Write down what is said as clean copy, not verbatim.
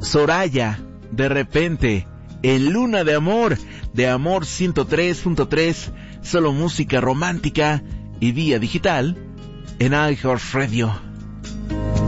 Soraya, De repente, en Luna de Amor 103.3, solo música romántica y vía digital en iHeartRadio.